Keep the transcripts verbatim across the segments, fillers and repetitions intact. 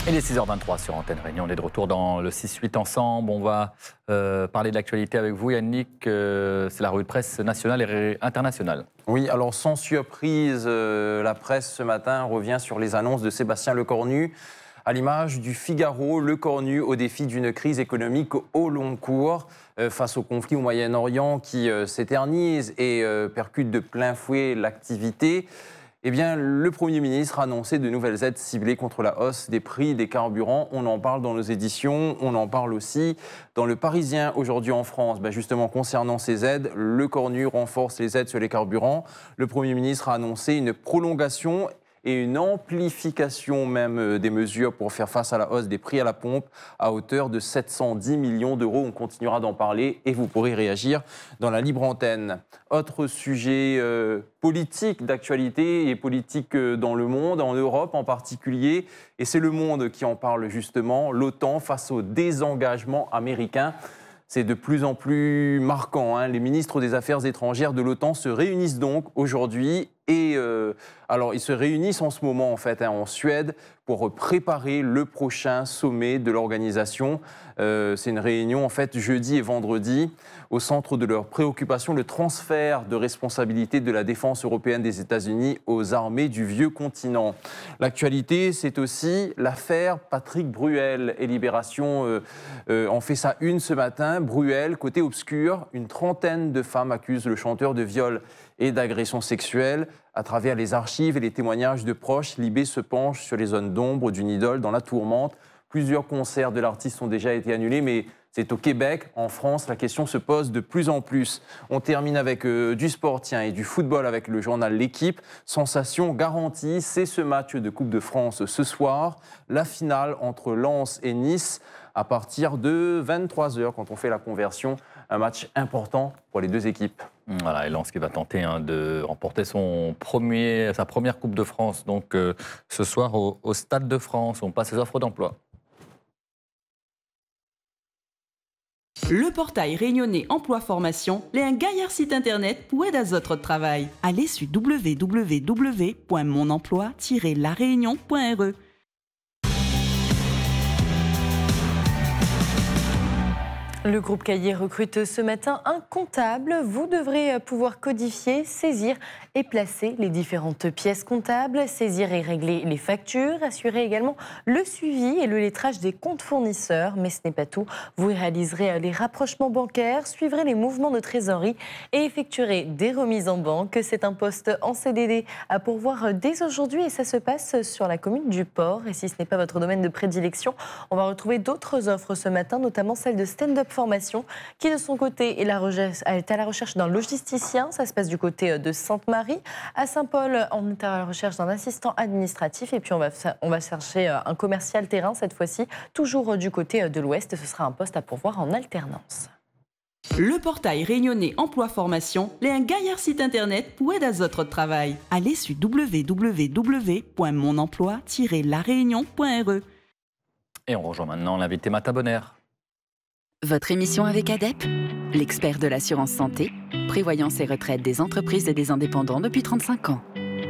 Il est six heures vingt-trois sur Antenne Réunion. On est de retour dans le six huit ensemble. On va euh, parler de l'actualité avec vous, Yannick. Euh, c'est la revue de presse nationale et internationale. Oui, alors sans surprise, euh, la presse ce matin revient sur les annonces de Sébastien Lecornu. À l'image du Figaro, Lecornu au défi d'une crise économique au long cours. Euh, face au conflit au Moyen-Orient qui euh, s'éternise et euh, percute de plein fouet l'activité, eh bien, le Premier ministre a annoncé de nouvelles aides ciblées contre la hausse des prix des carburants. On en parle dans nos éditions, on en parle aussi dans Le Parisien aujourd'hui en France. Ben justement, concernant ces aides, Lecornu renforce les aides sur les carburants. Le Premier ministre a annoncé une prolongation et une amplification même des mesures pour faire face à la hausse des prix à la pompe à hauteur de sept cent dix millions d'euros. On continuera d'en parler et vous pourrez réagir dans la libre antenne. Autre sujet euh, politique d'actualité et politique euh, dans le monde, en Europe en particulier, et c'est Le Monde qui en parle justement, l'OTAN face au désengagement américain. C'est de plus en plus marquant, hein. Les ministres des Affaires étrangères de l'OTAN se réunissent donc aujourd'hui. Et euh, alors, ils se réunissent en ce moment, en fait, hein, en Suède, pour préparer le prochain sommet de l'organisation. Euh, c'est une réunion, en fait, jeudi et vendredi. Au centre de leurs préoccupations, le transfert de responsabilité de la défense européenne des États-Unis aux armées du vieux continent. L'actualité, c'est aussi l'affaire Patrick Bruel. Et Libération euh, euh, en fait sa une ce matin. Bruel, côté obscur, une trentaine de femmes accusent le chanteur de viol et d'agression sexuelle. À travers les archives et les témoignages de proches, Libé se penche sur les zones d'ombre d'une idole dans la tourmente. Plusieurs concerts de l'artiste ont déjà été annulés, mais c'est au Québec. En France, la question se pose de plus en plus. On termine avec euh, du sport, tiens, et du football avec le journal L'Équipe. Sensation garantie, c'est ce match de Coupe de France ce soir. La finale entre Lens et Nice à partir de vingt-trois heures, quand on fait la conversion. Un match important pour les deux équipes. Voilà, et Lens qui va tenter hein, de remporter son premier, sa première Coupe de France donc, euh, ce soir au, au Stade de France. On passe aux offres d'emploi. Le portail réunionnais Emploi Formation est un gaillard site internet pour aider à votre travail. Allez sur w w w point mon emploi tiret la réunion point r e. Le groupe Cahier recrute ce matin un comptable. Vous devrez pouvoir codifier, saisir et placer les différentes pièces comptables, saisir et régler les factures, assurer également le suivi et le lettrage des comptes fournisseurs. Mais ce n'est pas tout. Vous réaliserez les rapprochements bancaires, suivrez les mouvements de trésorerie et effectuerez des remises en banque. C'est un poste en C D D à pourvoir dès aujourd'hui et ça se passe sur la commune du Port. Et si ce n'est pas votre domaine de prédilection, on va retrouver d'autres offres ce matin, notamment celle de stand-up formation, qui de son côté est, la recherche, est à la recherche d'un logisticien. Ça se passe du côté de Sainte-Marie. À Saint-Paul, on est à la recherche d'un assistant administratif. Et puis on va, on va chercher un commercial terrain cette fois-ci, toujours du côté de l'Ouest. Ce sera un poste à pourvoir en alternance. Le portail réunionnais Emploi Formation est un gaillard site internet pour aider à votre travail. Allez sur w w w point mon emploi tiret la réunion point r e. Et on rejoint maintenant l'invité Mata Bonner. Votre émission avec ADEP, l'expert de l'assurance santé, prévoyance et retraite des entreprises et des indépendants depuis trente-cinq ans.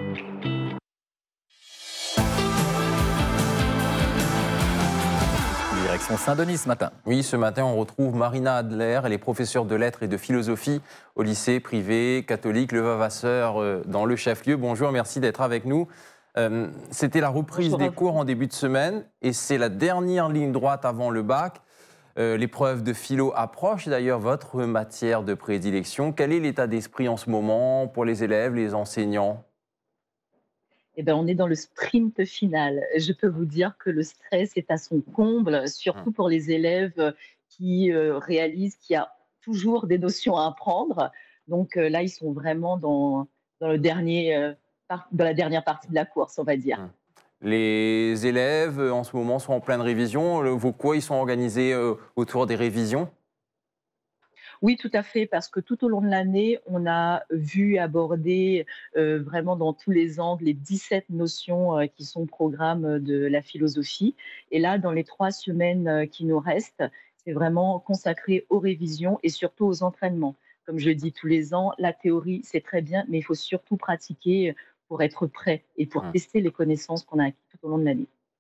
Direction Saint-Denis ce matin. Oui, ce matin, on retrouve Marina Adler. Elle est professeure de lettres et de philosophie au lycée privé catholique Le Vavasseur dans le chef-lieu. Bonjour, merci d'être avec nous. Euh, C'était la reprise Bonjour. des cours en début de semaine et c'est la dernière ligne droite avant le bac. Euh, L'épreuve de philo approche, d'ailleurs votre matière de prédilection. Quel est l'état d'esprit en ce moment pour les élèves, les enseignants ? Eh ben, on est dans le sprint final. Je peux vous dire que le stress est à son comble, surtout pour les élèves qui euh, réalisent qu'il y a toujours des notions à apprendre. Donc euh, là, ils sont vraiment dans, dans, le dernier, euh, par, dans la dernière partie de la course, on va dire. Les élèves, en ce moment, sont en pleine révision. Vos cours, ils sont organisés euh, autour des révisions ? Oui, tout à fait, parce que tout au long de l'année, on a vu aborder euh, vraiment dans tous les angles les dix-sept notions euh, qui sont au programme de la philosophie. Et là, dans les trois semaines euh, qui nous restent, c'est vraiment consacré aux révisions et surtout aux entraînements. Comme je le dis tous les ans, la théorie, c'est très bien, mais il faut surtout pratiquer pour être prêt et pour Mmh. tester les connaissances qu'on a acquises tout au long de l'année.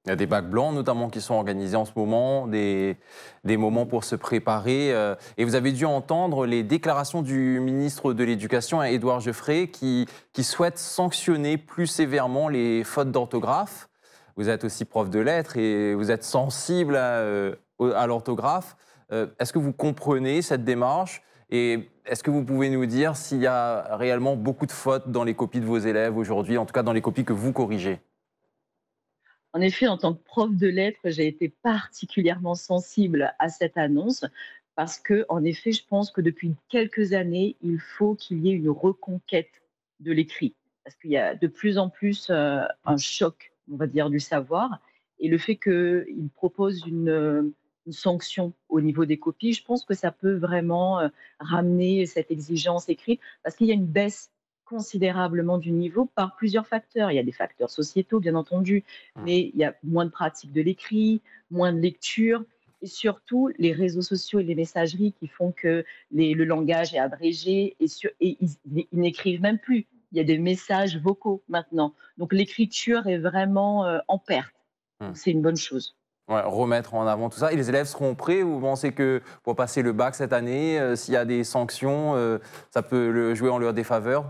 Il y a des bacs blancs notamment qui sont organisés en ce moment, des, des moments pour se préparer. euh, Et vous avez dû entendre les déclarations du ministre de l'Éducation, Édouard Geoffrey, qui, qui souhaite sanctionner plus sévèrement les fautes d'orthographe. Vous êtes aussi prof de lettres et vous êtes sensible à, euh, à l'orthographe. Euh, Est-ce que vous comprenez cette démarche? Et est-ce que vous pouvez nous dire s'il y a réellement beaucoup de fautes dans les copies de vos élèves aujourd'hui, en tout cas dans les copies que vous corrigez? En effet, en tant que prof de lettres, j'ai été particulièrement sensible à cette annonce parce que, en effet, je pense que depuis quelques années, il faut qu'il y ait une reconquête de l'écrit. Parce qu'il y a de plus en plus euh, un choc, on va dire, du savoir. Et le fait qu'il propose une, euh, une sanction au niveau des copies, je pense que ça peut vraiment euh, ramener cette exigence écrite parce qu'il y a une baisse considérablement du niveau par plusieurs facteurs. Il y a des facteurs sociétaux, bien entendu, mais il y a moins de pratique de l'écrit, moins de lecture, et surtout les réseaux sociaux et les messageries qui font que les- le langage est abrégé et, sur- et ils, ils n'écrivent même plus. Il y a des messages vocaux maintenant. Donc l'écriture est vraiment euh, en perte. Hmm. Donc c'est une bonne chose. Ouais, remettre en avant tout ça. Et les élèves seront prêts ou vous pensez que pour passer le bac cette année, euh, s'il y a des sanctions, euh, ça peut le jouer en leur défaveur?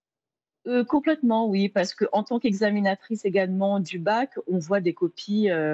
Euh, complètement, oui, parce qu'en tant qu'examinatrice également du bac, on voit des copies. euh,